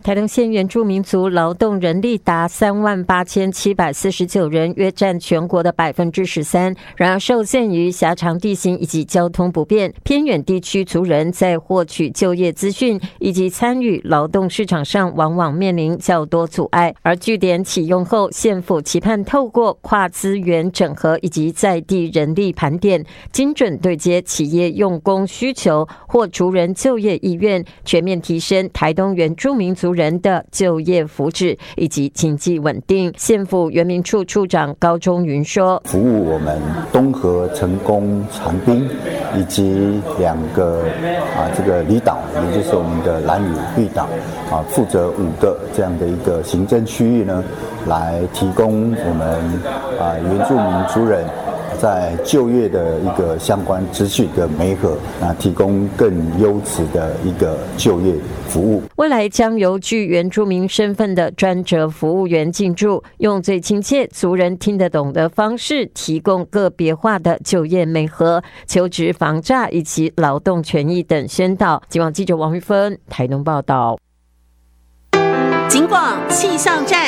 台东县原住民族劳动人力达38749人，约占全国的13%。然而，受限于狭长地形以及交通不便，偏远地区族人在获取就业资讯以及参与劳动市场上，往往面临较多阻碍。而据点启用后，县府期盼透过跨资源整合以及在地人力盘点，精准对接企业用工需求或族人就业意愿，全面提升台东原住民族人的就业福祉以及经济稳定。县府原民处处长高中云说：“ 服务我们东河、成功、长滨以及2个这个离岛，也就是我们的兰屿、绿岛负责5个这样的一个行政区域呢，来提供我们原住民族人在就业的一个相关资讯的媒合，提供更优质的一个就业服务。 未来将由具原住民身份的专责服务员进驻，用最亲切、族人听得懂的方式，提供个别化的就业媒合、求职防诈以及劳动权益等宣导。今晚记者王玉芬台东报道。 警广气象站。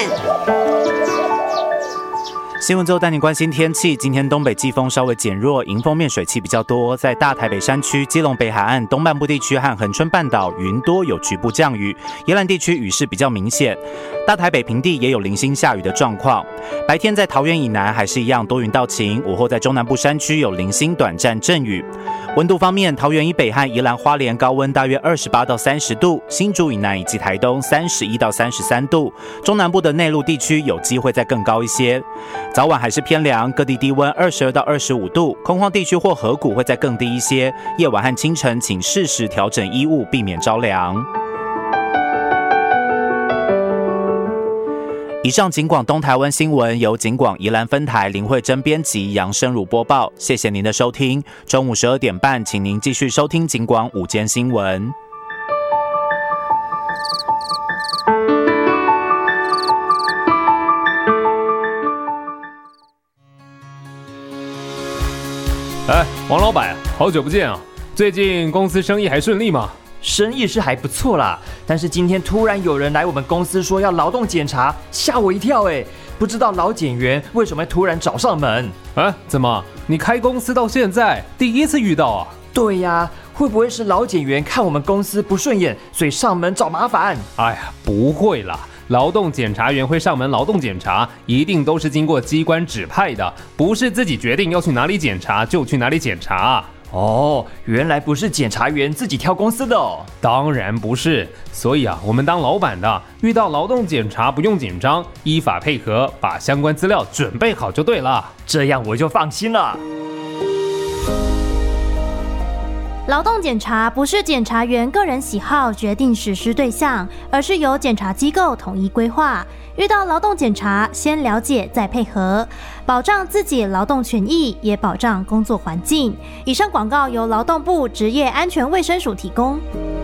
新闻之后带你关心天气。今天东北季风稍微减弱，迎风面水汽比较多，在大台北山区、基隆北海岸、东半部地区和恒春半岛云多，有局部降雨，宜兰地区雨势比较明显。大台北平地也有零星下雨的状况。白天在桃园以南还是一样多云到晴，午后在中南部山区有零星短暂阵雨。温度方面，桃园以北和宜兰花莲高温大约28到30度，新竹以南以及台东31到33度，中南部的内陆地区有机会再更高一些。早晚还是偏凉，各地低温22到25度，空旷地区或河谷会再更低一些。夜晚和清晨请适时调整衣物，避免着凉。以上警广东台湾新闻由警广宜兰分台林慧珍编辑，杨生儒播报。谢谢您的收听。中午12点半，请您继续收听警广午间新闻。 王老板，好久不见啊！最近公司生意还顺利吗？ 生意是还不错啦，但是今天突然有人来我们公司说要劳动检查，吓我一跳哎！不知道劳检员为什么会突然找上门？ 怎么？你开公司到现在第一次遇到啊？ 对呀，会不会是劳检员看我们公司不顺眼，所以上门找麻烦？ 哎呀，不会啦！劳动检查员会上门劳动检查，一定都是经过机关指派的，不是自己决定要去哪里检查就去哪里检查。 哦，原来不是检察员自己挑公司的哦。 当然不是，所以我们当老板的遇到劳动检查不用紧张，依法配合，把相关资料准备好就对了， 这样我就放心了。 劳动检查不是检察员个人喜好决定实施对象，而是由检察机构统一规划。遇到劳动检查，先了解再配合，保障自己劳动权益，也保障工作环境。以上广告由劳动部职业安全卫生署提供。